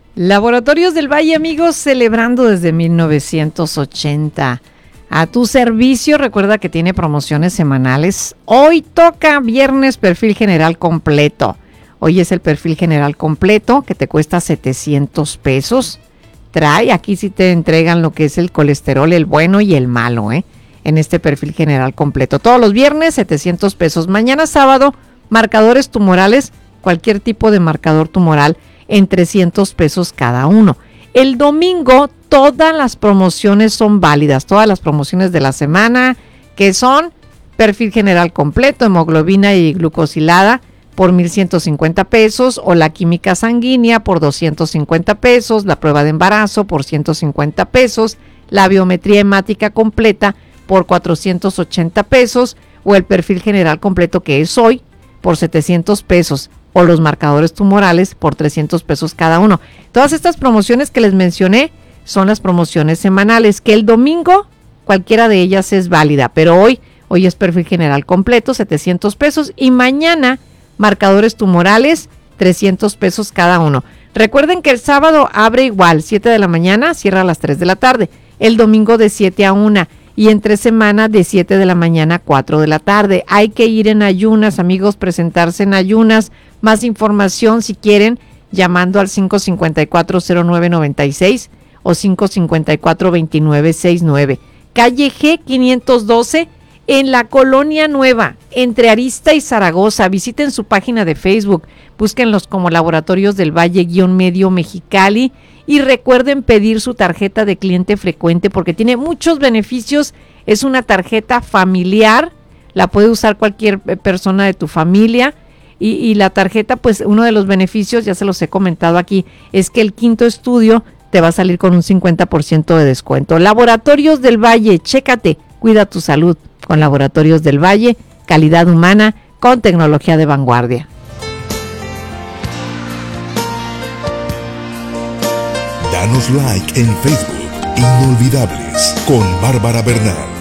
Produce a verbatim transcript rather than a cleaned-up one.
Laboratorios del Valle, amigos, celebrando desde mil novecientos ochenta. A tu servicio, recuerda que tiene promociones semanales. Hoy toca viernes perfil general completo. Hoy es el perfil general completo que te cuesta setecientos pesos. Trae, aquí sí te entregan lo que es el colesterol, el bueno y el malo, ¿eh? En este perfil general completo. Todos los viernes, setecientos pesos. Mañana sábado, marcadores tumorales, cualquier tipo de marcador tumoral, en trescientos pesos cada uno. El domingo todas las promociones son válidas, todas las promociones de la semana, que son perfil general completo, hemoglobina y glucosilada por mil ciento cincuenta pesos, o la química sanguínea por doscientos cincuenta pesos, la prueba de embarazo por ciento cincuenta pesos, la biometría hemática completa por cuatrocientos ochenta pesos, o el perfil general completo que es hoy por setecientos pesos, o los marcadores tumorales por trescientos pesos cada uno. Todas estas promociones que les mencioné son las promociones semanales, que el domingo cualquiera de ellas es válida, pero hoy, hoy es perfil general completo, setecientos pesos, y mañana marcadores tumorales, trescientos pesos cada uno. Recuerden que el sábado abre igual, siete de la mañana, cierra a las tres de la tarde, el domingo de siete a una, y entre semana de siete de la mañana a cuatro de la tarde. Hay que ir en ayunas, amigos, presentarse en ayunas. Más información si quieren, llamando al cinco cinco cuatro cero nueve nueve seis o cinco cinco cuatro dos nueve seis nueve. Calle G quinientos doce, en la Colonia Nueva, entre Arista y Zaragoza. Visiten su página de Facebook, búsquenlos como Laboratorios del Valle-Medio Mexicali, y recuerden pedir su tarjeta de cliente frecuente porque tiene muchos beneficios. Es una tarjeta familiar, la puede usar cualquier persona de tu familia. Y, y la tarjeta, pues uno de los beneficios, ya se los he comentado aquí, es que el quinto estudio te va a salir con un cincuenta por ciento de descuento. Laboratorios del Valle, chécate, cuida tu salud con Laboratorios del Valle, calidad humana con tecnología de vanguardia. Danos like en Facebook, Inolvidables, con Bárbara Bernal.